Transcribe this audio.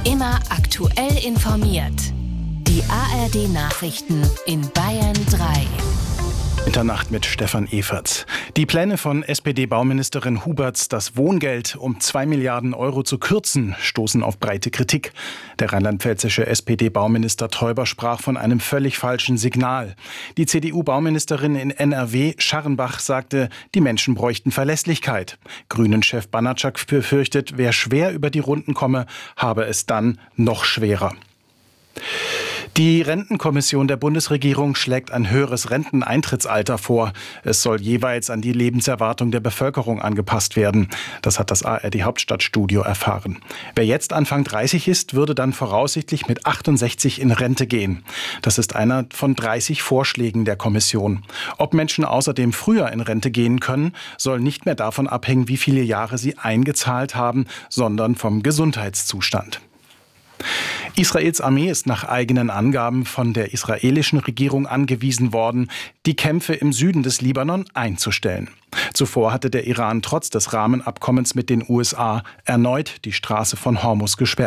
Immer aktuell informiert. Die ARD-Nachrichten in Bayern 3. Mitternacht mit Stefan Everts. Die Pläne von SPD-Bauministerin Huberts, das Wohngeld um 2 Milliarden Euro zu kürzen, stoßen auf breite Kritik. Der rheinland-pfälzische SPD-Bauminister Täuber sprach von einem völlig falschen Signal. Die CDU-Bauministerin in NRW, Scharrenbach, sagte, die Menschen bräuchten Verlässlichkeit. Grünen-Chef Banatschak befürchtet, wer schwer über die Runden komme, habe es dann noch schwerer. Die Rentenkommission der Bundesregierung schlägt ein höheres Renteneintrittsalter vor. Es soll jeweils an die Lebenserwartung der Bevölkerung angepasst werden. Das hat das ARD-Hauptstadtstudio erfahren. Wer jetzt Anfang 30 ist, würde dann voraussichtlich mit 68 in Rente gehen. Das ist einer von 30 Vorschlägen der Kommission. Ob Menschen außerdem früher in Rente gehen können, soll nicht mehr davon abhängen, wie viele Jahre sie eingezahlt haben, sondern vom Gesundheitszustand. Israels Armee ist nach eigenen Angaben von der israelischen Regierung angewiesen worden, die Kämpfe im Süden des Libanon einzustellen. Zuvor hatte der Iran trotz des Rahmenabkommens mit den USA erneut die Straße von Hormuz gesperrt.